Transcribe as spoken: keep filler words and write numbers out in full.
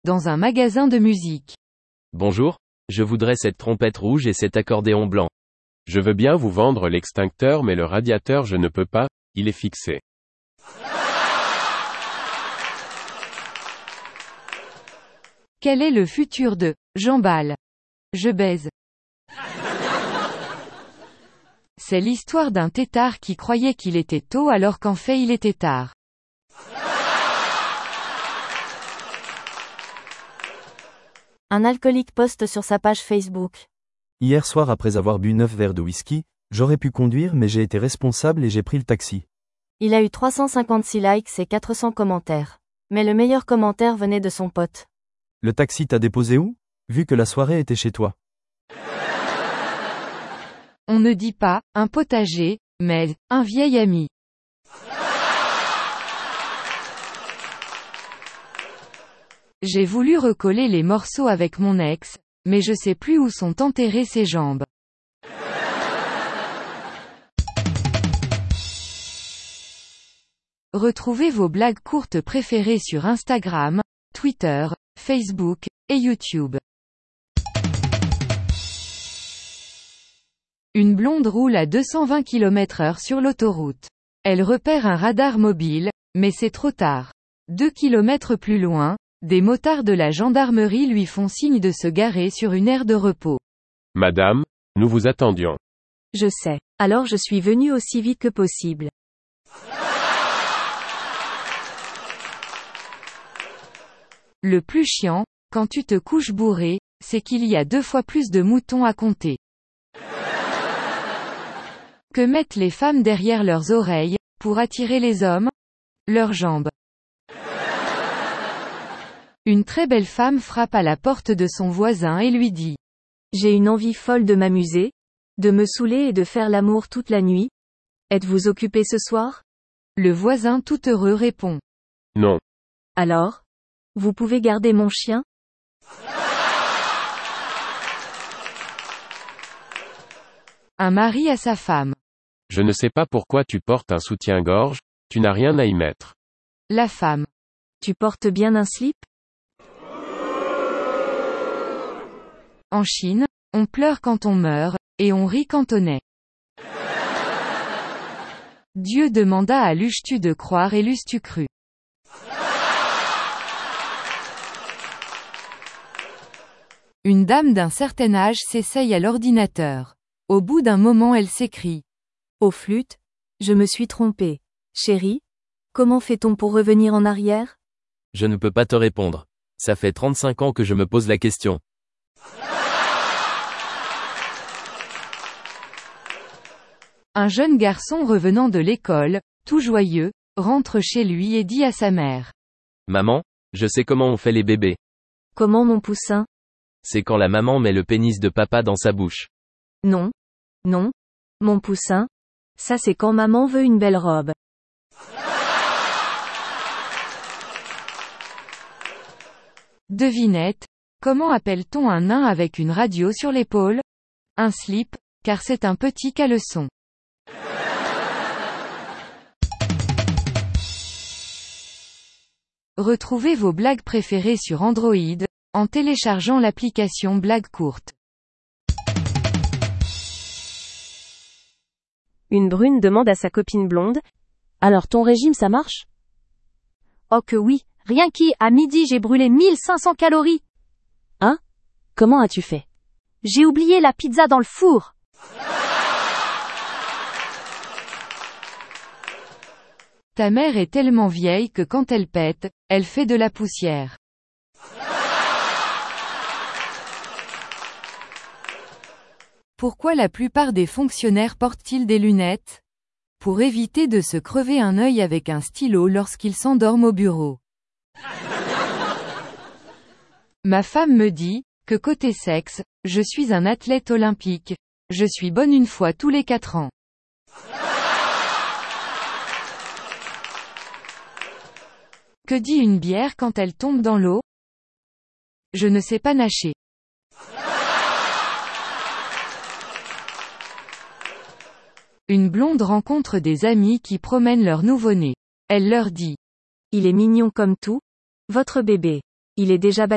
dans un magasin de musique. Bonjour, je voudrais cette trompette rouge et cet accordéon blanc. Je veux bien vous vendre l'extincteur mais le radiateur je ne peux pas, il est fixé. Quel est le futur de « j'emballe »? Je baise. C'est l'histoire d'un têtard qui croyait qu'il était tôt alors qu'en fait il était tard. Un alcoolique poste sur sa page Facebook. Hier soir après avoir bu neuf verres de whisky, j'aurais pu conduire mais j'ai été responsable et j'ai pris le taxi. Il a eu trois cent cinquante-six likes et quatre cents commentaires. Mais le meilleur commentaire venait de son pote. Le taxi t'a déposé où? Vu que la soirée était chez toi. On ne dit pas « un potager », mais « un vieil ami ». J'ai voulu recoller les morceaux avec mon ex, mais je sais plus où sont enterrées ses jambes. Retrouvez vos blagues courtes préférées sur Instagram, Twitter, Facebook, et YouTube. Une blonde roule à deux cent vingt kilomètres heure sur l'autoroute. Elle repère un radar mobile, mais c'est trop tard. Deux kilomètres plus loin, des motards de la gendarmerie lui font signe de se garer sur une aire de repos. Madame, nous vous attendions. Je sais. Alors je suis venu aussi vite que possible. Le plus chiant, quand tu te couches bourré, c'est qu'il y a deux fois plus de moutons à compter. Que mettent les femmes derrière leurs oreilles, pour attirer les hommes? Leurs jambes. Une très belle femme frappe à la porte de son voisin et lui dit: J'ai une envie folle de m'amuser, de me saouler et de faire l'amour toute la nuit. Êtes-vous occupé ce soir? Le voisin tout heureux répond: Non. Alors? Vous pouvez garder mon chien? Un mari à sa femme. Je ne sais pas pourquoi tu portes un soutien-gorge, tu n'as rien à y mettre. La femme. Tu portes bien un slip? En Chine, on pleure quand on meurt, et on rit quand on est. Dieu demanda à l'euches-tu de croire et l'eusses-tu cru. Une dame d'un certain âge s'essaye à l'ordinateur. Au bout d'un moment elle s'écrie: Ô flûte, je me suis trompée. Chérie, comment fait-on pour revenir en arrière? Je ne peux pas te répondre. Ça fait trente-cinq ans que je me pose la question. Un jeune garçon revenant de l'école, tout joyeux, rentre chez lui et dit à sa mère: Maman, je sais comment on fait les bébés. Comment mon poussin? C'est quand la maman met le pénis de papa dans sa bouche. Non. Non. Mon poussin. Ça c'est quand maman veut une belle robe. Devinette. Comment appelle-t-on un nain avec une radio sur l'épaule? Un slip, car c'est un petit caleçon. Retrouvez vos blagues préférées sur Android, en téléchargeant l'application Blagues courtes. Une brune demande à sa copine blonde: Alors ton régime ça marche? Oh que oui, rien qu'à à midi j'ai brûlé mille cinq cents calories. Hein? Comment as-tu fait? J'ai oublié la pizza dans le four. Ta mère est tellement vieille que quand elle pète, elle fait de la poussière. Pourquoi la plupart des fonctionnaires portent-ils des lunettes? Pour éviter de se crever un œil avec un stylo lorsqu'ils s'endorment au bureau. Ma femme me dit que côté sexe, je suis un athlète olympique. Je suis bonne une fois tous les quatre ans. Que dit une bière quand elle tombe dans l'eau? Je ne sais pas nager. Une blonde rencontre des amis qui promènent leur nouveau-né. Elle leur dit: Il est mignon comme tout. Votre bébé. Il est déjà baptisé.